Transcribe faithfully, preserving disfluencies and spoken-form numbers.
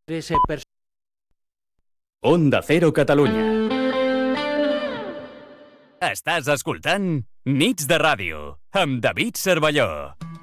ese per... Onda Cero Catalunya. Estàs escoltant Nits de Ràdio amb David Cervelló.